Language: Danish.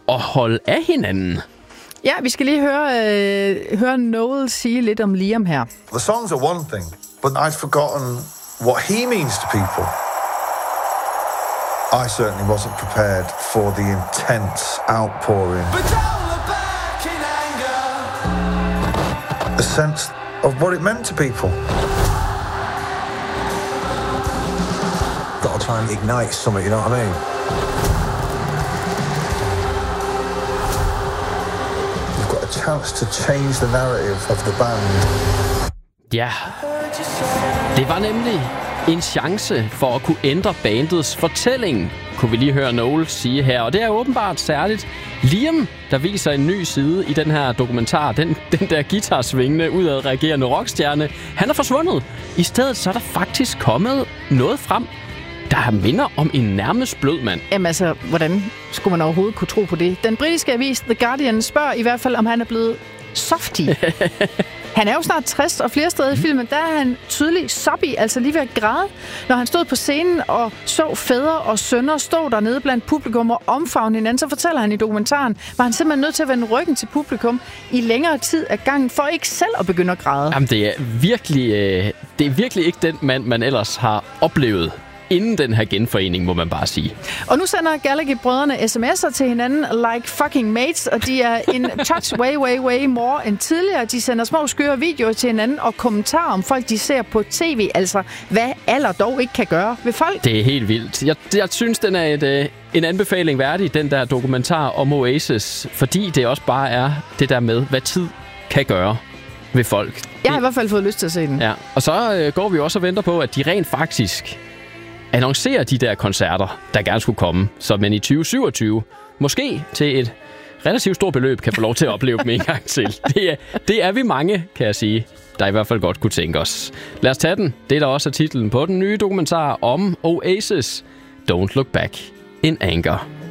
at holde af hinanden. Ja, vi skal lige høre Noel sige lidt om Liam her. The songs are one thing, but I'd forgotten what he means to people. I certainly wasn't prepared for the intense outpouring. The sense of what it meant to people. Got to try and ignite something, you know what I mean? You've got a chance to change the narrative of the band. Ja, det var nemlig en chance for at kunne ændre bandets fortælling, kunne vi lige høre Noel sige her. Og det er åbenbart særligt Liam, der viser en ny side i den her dokumentar. Den der guitarsvingende, udadreagerende rockstjerne, han er forsvundet. I stedet så er der faktisk kommet noget frem, der minder om en nærmest blød mand. Jamen altså, hvordan skulle man overhovedet kunne tro på det? Den britiske avis The Guardian spørger i hvert fald, om han er blevet softy. Han er jo snart 60, og flere steder i filmen, der er han tydeligt soppy, altså lige ved at græde. Når han stod på scenen og så fædre og sønner stå dernede blandt publikum og omfavne hinanden, så fortæller han i dokumentaren, var han simpelthen nødt til at vende ryggen til publikum i længere tid af gangen, for ikke selv at begynde at græde. Jamen, det er virkelig ikke den mand, man ellers har oplevet inden den her genforening, må man bare sige. Og nu sender Gallagher-brødrene sms'er til hinanden like fucking mates, og de er en touch way more end tidligere. De sender små skøre videoer til hinanden og kommentarer om folk, de ser på tv. Altså, hvad alder dog ikke kan gøre ved folk. Det er helt vildt. Jeg synes, den er en anbefaling værdig, den der dokumentar om Oasis, fordi det også bare er det der med, hvad tid kan gøre ved folk. Jeg har i hvert fald fået lyst til at se den. Ja, og så går vi også og venter på, at de rent faktisk annoncerer de der koncerter, der gerne skulle komme, så man i 2027 måske til et relativt stort beløb kan få lov til at opleve dem en gang til. Det er vi mange, kan jeg sige, der i hvert fald godt kunne tænke os. Lad os tage den. Det er der også titlen på den nye dokumentar om Oasis, Don't Look Back in Anger.